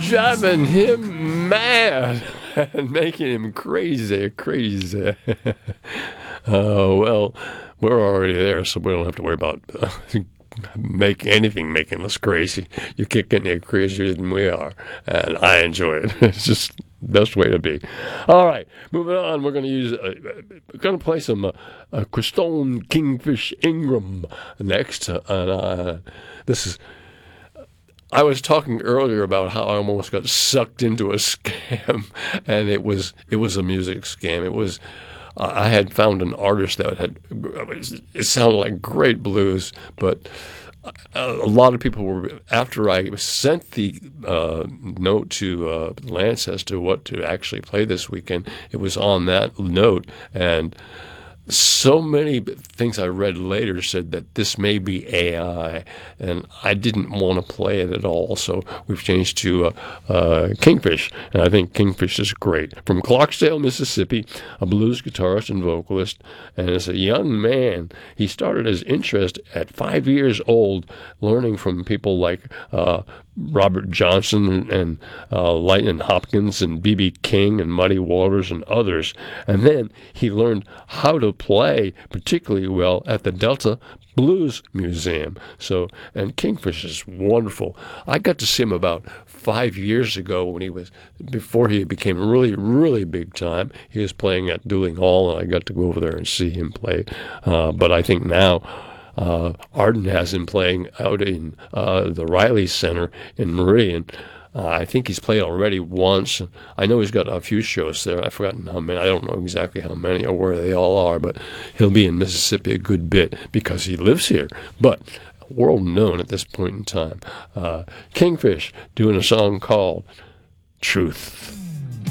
driving him mad and making him crazy. Well, we're already there, so we don't have to worry about making us crazy. You're kicking it crazier than we are, and I enjoy it. It's just the best way to be. All right, moving on. We're going to play some Christone Kingfish Ingram next. This is. I was talking earlier about how I almost got sucked into a scam, and it was a music scam. It was. I had found an artist that it sounded like great blues, but a lot of people were, after I sent the note to Lance as to what to actually play this weekend, it was on that note, and so many things I read later said that this may be AI, and I didn't want to play it at all, so we've changed to Kingfish, and I think Kingfish is great. From Clarksdale, Mississippi, a blues guitarist and vocalist, and as a young man, he started his interest at 5 years old, learning from people like Robert Johnson and Lightnin' Hopkins and B.B. King and Muddy Waters and others. And then he learned how to play particularly well at the Delta Blues Museum. And Kingfish is wonderful. I got to see him about 5 years ago before he became really, really big time. He was playing at Duling Hall, and I got to go over there and see him play. But I think now Arden has him playing out in the Riley Center in Meridian. I think he's played already once. I know he's got a few shows there. I've forgotten how many. I don't know exactly how many or where they all are, but he'll be in Mississippi a good bit because he lives here. But world known at this point in time. Kingfish doing a song called Truth.